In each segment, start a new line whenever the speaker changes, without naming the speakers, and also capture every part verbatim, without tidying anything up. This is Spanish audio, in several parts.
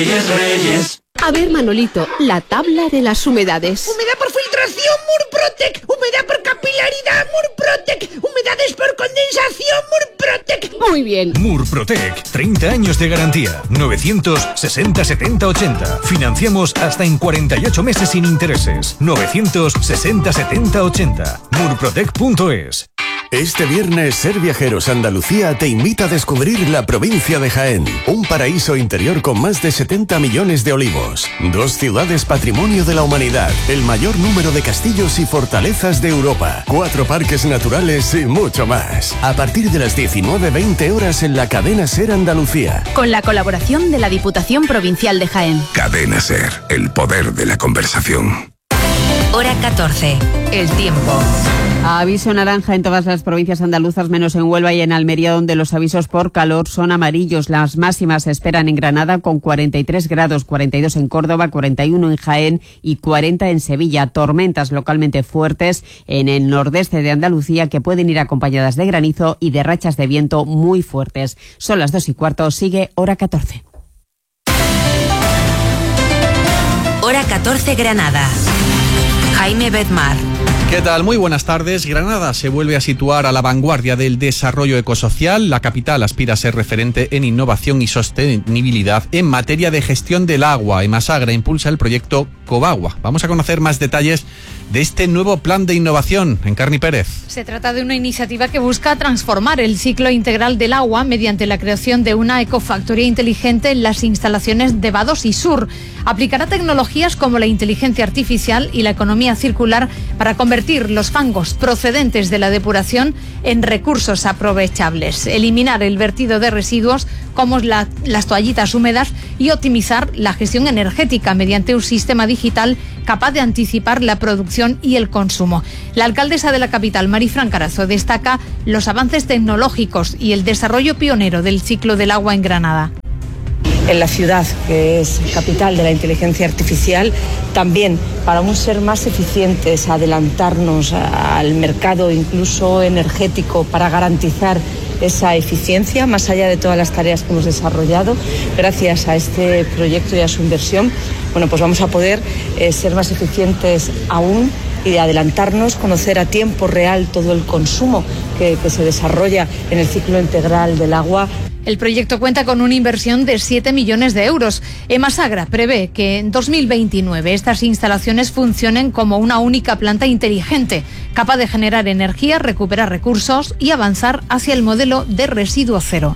Reyes, Reyes.
A ver, Manolito, la tabla de las humedades.
Humedad por filtración, Murprotec. Humedad por capilaridad, Murprotec. Humedades por condensación, Murprotec.
Muy bien.
Murprotec, treinta años de garantía. novecientos sesenta setenta ochenta. Financiamos hasta en cuarenta y ocho meses sin intereses. novecientos sesenta setenta ochenta. murprotec punto es.
Este viernes, Ser Viajeros Andalucía te invita a descubrir la provincia de Jaén, un paraíso interior con más de setenta millones de olivos, dos ciudades patrimonio de la humanidad, el mayor número de castillos y fortalezas de Europa, cuatro parques naturales y mucho más. A partir de las diecinueve veinte horas en la cadena Ser Andalucía.
Con la colaboración de la Diputación Provincial de Jaén.
Cadena Ser, el poder de la conversación.
Hora catorce, el tiempo.
Aviso naranja en todas las provincias andaluzas, menos en Huelva y en Almería, donde los avisos por calor son amarillos. Las máximas se esperan en Granada con cuarenta y tres grados, cuarenta y dos en Córdoba, cuarenta y uno en Jaén y cuarenta en Sevilla. Tormentas localmente fuertes en el nordeste de Andalucía que pueden ir acompañadas de granizo y de rachas de viento muy fuertes. Son las dos y cuarto, sigue Hora catorce.
Hora catorce, Granada. Jaime Bedmar.
¿Qué tal? Muy buenas tardes. Granada se vuelve a situar a la vanguardia del desarrollo ecosocial. La capital aspira a ser referente en innovación y sostenibilidad en materia de gestión del agua. Emasagra impulsa el proyecto Cobagua. Vamos a conocer más detalles de este nuevo plan de innovación. Encarni Pérez.
Se trata de una iniciativa que busca transformar el ciclo integral del agua mediante la creación de una ecofactoría inteligente en las instalaciones de Vados y Sur. Aplicará tecnologías como la inteligencia artificial y la economía circular para convertir los fangos procedentes de la depuración en recursos aprovechables, eliminar el vertido de residuos como la, las toallitas húmedas y optimizar la gestión energética mediante un sistema digital capaz de anticipar la producción y el consumo. La alcaldesa de la capital, Marifran Carazo, destaca los avances tecnológicos y el desarrollo pionero del ciclo del agua en Granada.
En la ciudad, que es capital de la inteligencia artificial, también para aún ser más eficientes, adelantarnos al mercado incluso energético para garantizar esa eficiencia, más allá de todas las tareas que hemos desarrollado, gracias a este proyecto y a su inversión, bueno, pues vamos a poder eh, ser más eficientes aún y adelantarnos, conocer a tiempo real todo el consumo que, que se desarrolla en el ciclo integral del agua.
El proyecto cuenta con una inversión de siete millones de euros. Emasagra prevé que en dos mil veintinueve estas instalaciones funcionen como una única planta inteligente, capaz de generar energía, recuperar recursos y avanzar hacia el modelo de residuo cero.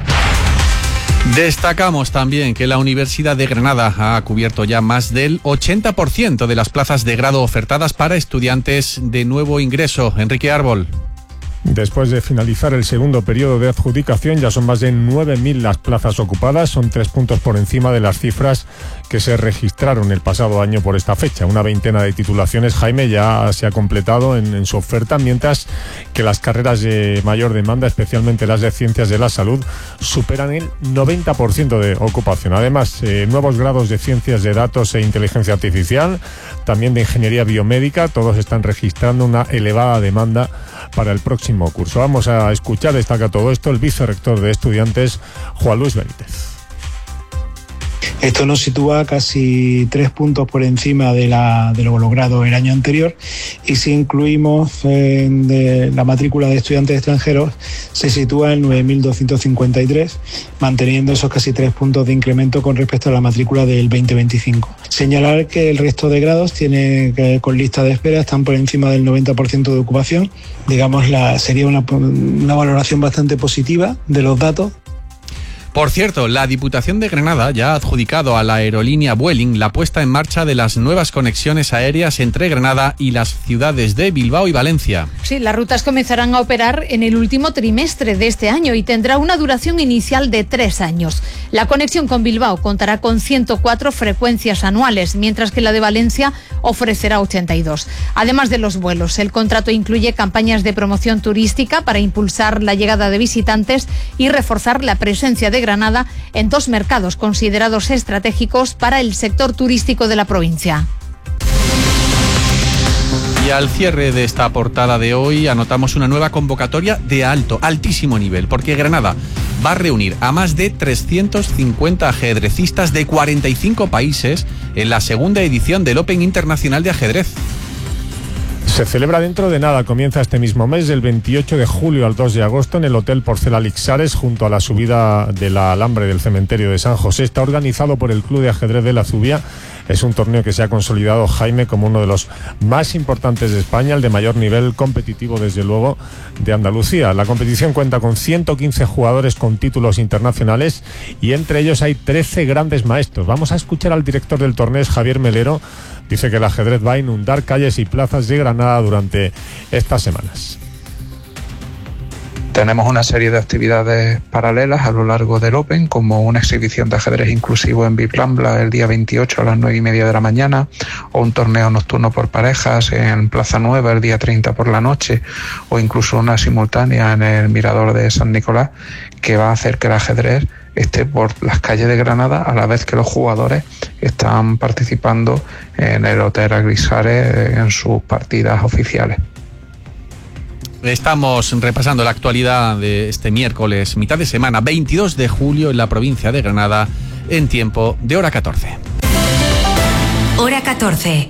Destacamos también que la Universidad de Granada ha cubierto ya más del ochenta por ciento de las plazas de grado ofertadas para estudiantes de nuevo ingreso. Enrique Árbol.
Después de finalizar el segundo periodo de adjudicación, ya son más de nueve mil las plazas ocupadas, son tres puntos por encima de las cifras que se registraron el pasado año por esta fecha. Una veintena de titulaciones, Jaime, ya se ha completado en, en su oferta, mientras que las carreras de mayor demanda, especialmente las de Ciencias de la Salud, superan el noventa por ciento de ocupación. Además, eh, nuevos grados de Ciencias de Datos e Inteligencia Artificial, también de Ingeniería Biomédica, todos están registrando una elevada demanda para el próximo curso. Vamos a escuchar, destaca todo esto, el vicerrector de estudiantes, Juan Luis Benítez.
Esto nos sitúa casi tres puntos por encima de, la, de lo logrado el año anterior, y si incluimos eh, de la matrícula de estudiantes extranjeros se sitúa en nueve mil doscientos cincuenta y tres, manteniendo esos casi tres puntos de incremento con respecto a la matrícula del veinte veinticinco. Señalar que el resto de grados tiene que, con lista de espera, están por encima del noventa por ciento de ocupación. Digamos, la, sería una, una valoración bastante positiva de los datos.
Por cierto, la Diputación de Granada ya ha adjudicado a la aerolínea Vueling la puesta en marcha de las nuevas conexiones aéreas entre Granada y las ciudades de Bilbao y Valencia.
Sí, las rutas comenzarán a operar en el último trimestre de este año y tendrá una duración inicial de tres años. La conexión con Bilbao contará con ciento cuatro frecuencias anuales, mientras que la de Valencia ofrecerá ochenta y dos. Además de los vuelos, el contrato incluye campañas de promoción turística para impulsar la llegada de visitantes y reforzar la presencia de Granada en dos mercados considerados estratégicos para el sector turístico de la provincia.
Y al cierre de esta portada de hoy anotamos una nueva convocatoria de alto, altísimo nivel, porque Granada va a reunir a más de trescientos cincuenta ajedrecistas de cuarenta y cinco países en la segunda edición del Open Internacional de Ajedrez.
Se celebra dentro de nada, comienza este mismo mes, del veintiocho de julio al dos de agosto, en el Hotel Porcela Lixares, junto a la subida de la Alambre del cementerio de San José. Está organizado por el Club de Ajedrez de la Zubia. Es un torneo que se ha consolidado, Jaime, como uno de los más importantes de España, el de mayor nivel competitivo, desde luego, de Andalucía. La competición cuenta con ciento quince jugadores con títulos internacionales y entre ellos hay trece grandes maestros. Vamos a escuchar al director del torneo, Javier Melero. Dice que el ajedrez va a inundar calles y plazas de Granada durante estas semanas.
Tenemos una serie de actividades paralelas a lo largo del Open, como una exhibición de ajedrez inclusivo en VIP Rambla el día veintiocho a las nueve y media de la mañana, o un torneo nocturno por parejas en Plaza Nueva el día treinta por la noche, o incluso una simultánea en el Mirador de San Nicolás, que va a hacer que el ajedrez esté por las calles de Granada a la vez que los jugadores están participando en el Hotel Agrisares en sus partidas oficiales.
Estamos repasando la actualidad de este miércoles, mitad de semana, veintidós de julio, en la provincia de Granada, en tiempo de hora catorce.
Hora catorce.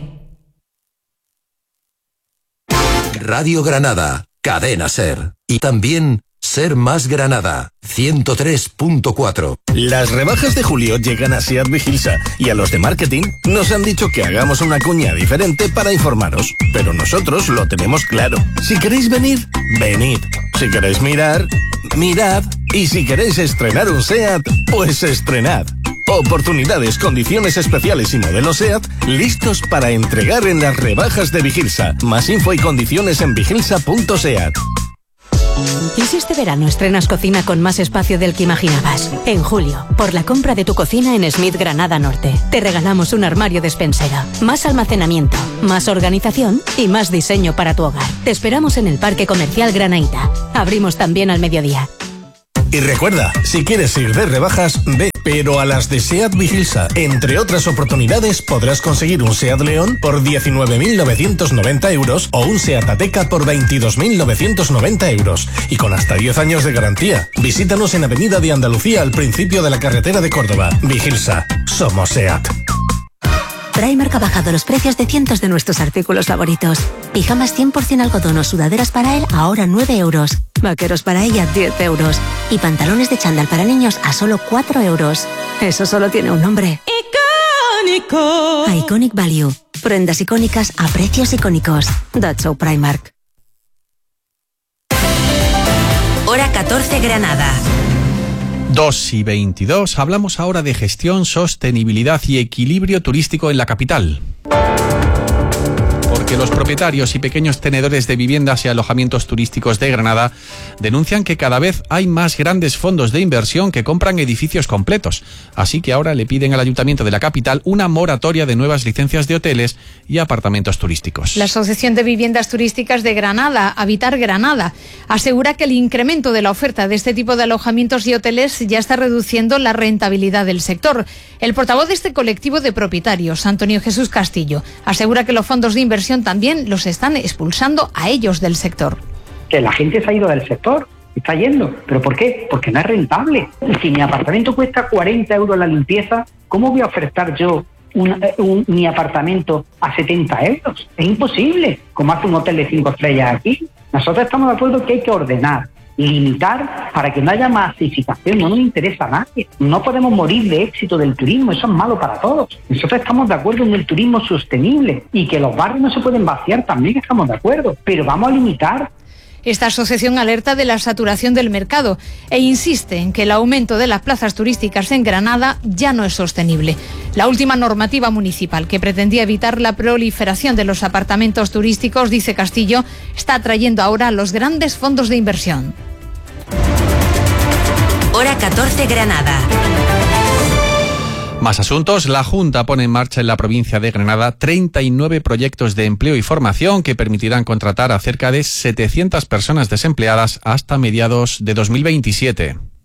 Radio Granada, Cadena Ser. Y también Ser Más Granada, ciento tres punto cuatro.
Las rebajas de julio llegan a SEAT Vigilsa y a los de marketing nos han dicho que hagamos una cuña diferente para informaros. Pero nosotros lo tenemos claro. Si queréis venir, venid. Si queréis mirar, mirad. Y si queréis estrenar un SEAT, pues estrenad. Oportunidades, condiciones especiales y modelos SEAT listos para entregar en las rebajas de Vigilsa. Más info y condiciones en vigilsa punto seat.
¿Y si este verano estrenas cocina con más espacio del que imaginabas? En julio, por la compra de tu cocina en Smith Granada Norte, te regalamos un armario despensera, más almacenamiento, más organización y más diseño para tu hogar. Te esperamos en el Parque Comercial Granaíta. Abrimos también al mediodía.
Y recuerda, si quieres ir de rebajas, ve, pero a las de SEAT Vigilsa. Entre otras oportunidades, podrás conseguir un SEAT León por diecinueve mil novecientos noventa euros o un SEAT Ateca por veintidós mil novecientos noventa euros. Y con hasta diez años de garantía. Visítanos en Avenida de Andalucía, al principio de la carretera de Córdoba. Vigilsa. Somos SEAT.
Primark ha bajado los precios de cientos de nuestros artículos favoritos. Pijamas cien por ciento algodón o sudaderas para él ahora nueve euros. Vaqueros para ella diez euros. Y pantalones de chándal para niños a solo cuatro euros. Eso solo tiene un nombre. ¡Icónico! Iconic Value. Prendas icónicas a precios icónicos. That's so Primark.
Hora catorce Granada.
dos y veintidós. Hablamos ahora de gestión, sostenibilidad y equilibrio turístico en la capital. Porque los propietarios y pequeños tenedores de viviendas y alojamientos turísticos de Granada denuncian que cada vez hay más grandes fondos de inversión que compran edificios completos. Así que ahora le piden al Ayuntamiento de la capital una moratoria de nuevas licencias de hoteles y apartamentos turísticos.
La Asociación de Viviendas Turísticas de Granada, Habitar Granada, asegura que el incremento de la oferta de este tipo de alojamientos y hoteles ya está reduciendo la rentabilidad del sector. El portavoz de este colectivo de propietarios, Antonio Jesús Castillo, asegura que los fondos de inversión también los están expulsando a ellos del sector.
Que la gente se ha ido del sector, está yendo. ¿Pero por qué? Porque no es rentable. Si mi apartamento cuesta cuarenta euros la limpieza, ¿cómo voy a ofertar yo un, un, mi apartamento a setenta euros? Es imposible, como hace un hotel de cinco estrellas aquí. Nosotros estamos de acuerdo que hay que ordenar, limitar para que no haya masificación. No nos interesa a nadie. No podemos morir de éxito del turismo, eso es malo para todos. Nosotros estamos de acuerdo en el turismo sostenible y que los barrios no se pueden vaciar, también estamos de acuerdo, pero vamos a limitar.
Esta asociación alerta de la saturación del mercado e insiste en que el aumento de las plazas turísticas en Granada ya no es sostenible. La última normativa municipal que pretendía evitar la proliferación de los apartamentos turísticos, dice Castillo, está atrayendo ahora a los grandes fondos de inversión.
Hora catorce Granada.
Más asuntos. La Junta pone en marcha en la provincia de Granada treinta y nueve proyectos de empleo y formación que permitirán contratar a cerca de setecientas personas desempleadas hasta mediados de dos mil veintisiete.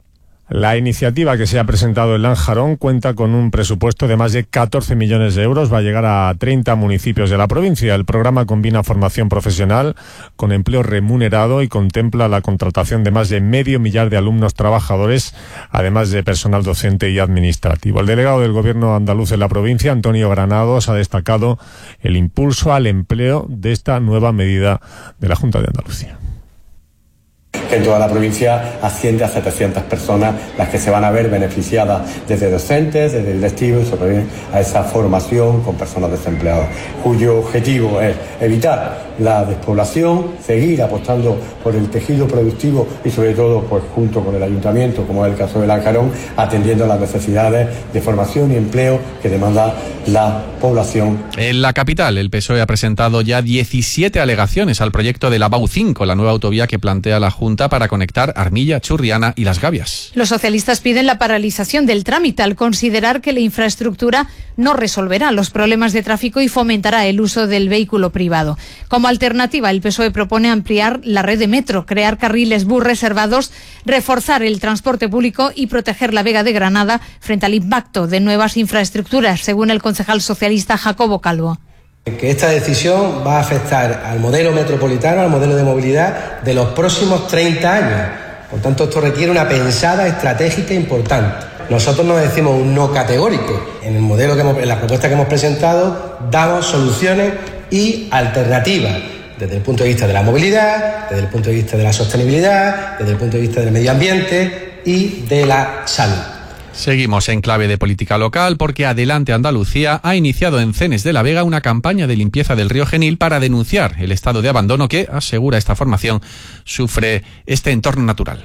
La iniciativa que se ha presentado en Lanjarón cuenta con un presupuesto de más de catorce millones de euros. Va a llegar a treinta municipios de la provincia. El programa combina formación profesional con empleo remunerado y contempla la contratación de más de medio millar de alumnos trabajadores, además de personal docente y administrativo. El delegado del Gobierno andaluz en la provincia, Antonio Granados, ha destacado el impulso al empleo de esta nueva medida de la Junta de Andalucía.
Que en toda la provincia asciende a setecientas personas las que se van a ver beneficiadas desde docentes, desde directivos y sobre a esa formación con personas desempleadas, cuyo objetivo es evitar la despoblación, seguir apostando por el tejido productivo y sobre todo pues junto con el ayuntamiento, como es el caso de Lanjarón, atendiendo a las necesidades de formación y empleo que demanda la población.
En la capital, el P S O E ha presentado ya diecisiete alegaciones al proyecto de la B A U cinco, la nueva autovía que plantea la Junta para conectar Armilla, Churriana y Las Gavias.
Los socialistas piden la paralización del trámite al considerar que la infraestructura no resolverá los problemas de tráfico y fomentará el uso del vehículo privado. Como alternativa, el P S O E propone ampliar la red de metro, crear carriles bus reservados, reforzar el transporte público y proteger la Vega de Granada frente al impacto de nuevas infraestructuras, según el concejal socialista Jacobo Calvo.
Que esta decisión va a afectar al modelo metropolitano, al modelo de movilidad de los próximos treinta años. Por tanto, esto requiere una pensada estratégica importante. Nosotros no decimos un no categórico. En el modelo que hemos, en la propuesta que hemos presentado, damos soluciones y alternativas desde el punto de vista de la movilidad, desde el punto de vista de la sostenibilidad, desde el punto de vista del medio ambiente y de la salud.
Seguimos en clave de política local porque Adelante Andalucía ha iniciado en Cenes de la Vega una campaña de limpieza del río Genil para denunciar el estado de abandono que, asegura esta formación, sufre este entorno natural.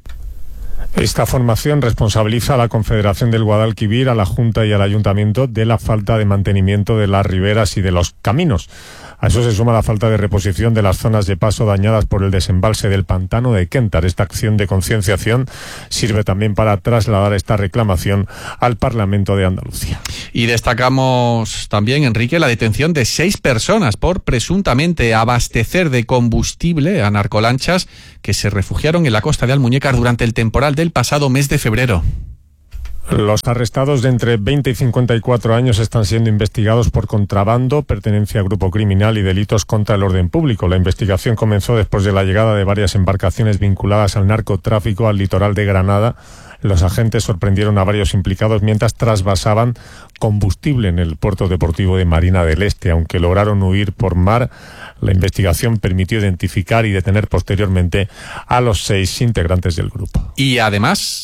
Esta formación responsabiliza a la Confederación del Guadalquivir, a la Junta y al Ayuntamiento de la falta de mantenimiento de las riberas y de los caminos. A eso se suma la falta de reposición de las zonas de paso dañadas por el desembalse del pantano de Quéntar. Esta acción de concienciación sirve también para trasladar esta reclamación al Parlamento de Andalucía.
Y destacamos también, Enrique, la detención de seis personas por presuntamente abastecer de combustible a narcolanchas que se refugiaron en la costa de Almuñécar durante el temporal del pasado mes de febrero.
Los arrestados de entre veinte y cincuenta y cuatro años están siendo investigados por contrabando, pertenencia a grupo criminal y delitos contra el orden público. La investigación comenzó después de la llegada de varias embarcaciones vinculadas al narcotráfico al litoral de Granada. Los agentes sorprendieron a varios implicados mientras trasvasaban combustible en el puerto deportivo de Marina del Este. Aunque lograron huir por mar, la investigación permitió identificar y detener posteriormente a los seis integrantes del grupo.
Y además,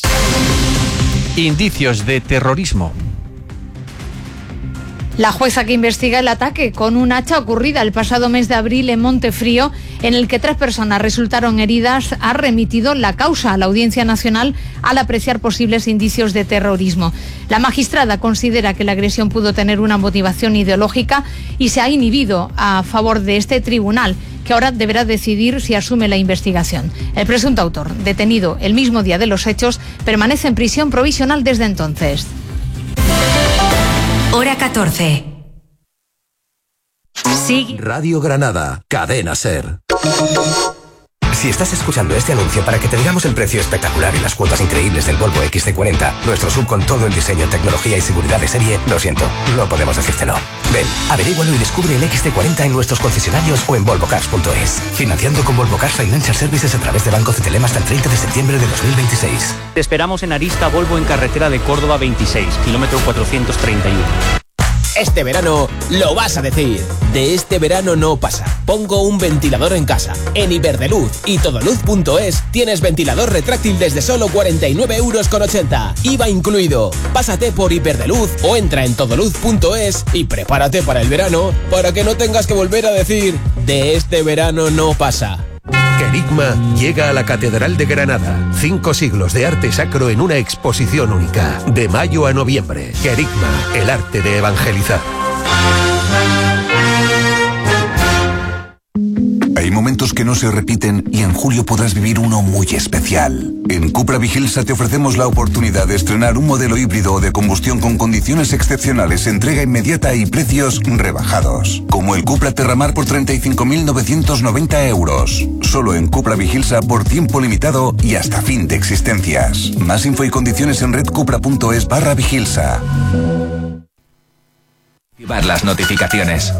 indicios de terrorismo.
La jueza que investiga el ataque con un hacha ocurrida el pasado mes de abril en Montefrío, en el que tres personas resultaron heridas, ha remitido la causa a la Audiencia Nacional al apreciar posibles indicios de terrorismo. La magistrada considera que la agresión pudo tener una motivación ideológica y se ha inhibido a favor de este tribunal, que ahora deberá decidir si asume la investigación. El presunto autor, detenido el mismo día de los hechos, permanece en prisión provisional desde entonces.
Hora catorce.
Sí. Radio Granada, Cadena SER.
Si estás escuchando este anuncio para que te digamos el precio espectacular y las cuotas increíbles del Volvo equis ce cuarenta, nuestro sub con todo el diseño, tecnología y seguridad de serie, lo siento, no podemos decírtelo. Ven, averígualo y descubre el equis ce cuarenta en nuestros concesionarios o en volvo cars punto es. Financiando con Volvo Cars Financial Services a través de Banco Cetelem hasta el treinta de septiembre de dos mil veintiséis.
Te esperamos en Arista Volvo en carretera de Córdoba veintiséis, kilómetro cuatrocientos treinta y uno.
Este verano lo vas a decir. De este verano no pasa. Pongo un ventilador en casa. En Iberdrola y todoluz punto es tienes ventilador retráctil desde solo cuarenta y nueve euros con ochenta. I V A incluido. Pásate por Iberdrola o entra en todoluz punto es y prepárate para el verano para que no tengas que volver a decir de este verano no pasa.
Querigma llega a la Catedral de Granada. Cinco siglos de arte sacro en una exposición única. De mayo a noviembre. Querigma, el arte de evangelizar.
Hay
momentos que no se repiten y en julio podrás vivir uno muy especial. En Cupra Vigilsa te ofrecemos la oportunidad de estrenar un modelo híbrido o de combustión con condiciones excepcionales, entrega inmediata y precios rebajados. Como el Cupra Terramar por treinta y cinco mil novecientos noventa euros. Solo en Cupra Vigilsa por tiempo limitado y hasta fin de existencias. Más info y condiciones en redcupra.es barra Vigilsa.
Activar las notificaciones.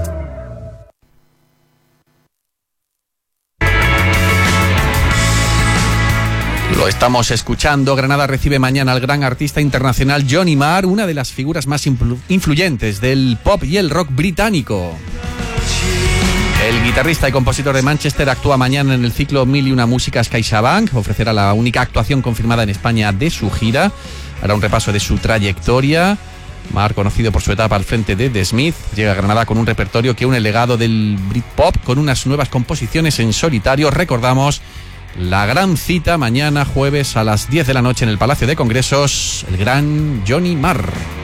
Lo estamos escuchando. Granada recibe mañana al gran artista internacional Johnny Marr, una de las figuras más influ- influyentes del pop y el rock británico. El guitarrista y compositor de Manchester actúa mañana en el ciclo Mil y una músicas CaixaBank. Ofrecerá la única actuación confirmada en España de su gira. Hará un repaso de su trayectoria. Marr, conocido por su etapa al frente de The Smith, llega a Granada con un repertorio que une el legado del Britpop con unas nuevas composiciones en solitario. Recordamos la gran cita mañana jueves a las diez de la noche en el Palacio de Congresos, el gran Johnny Marr.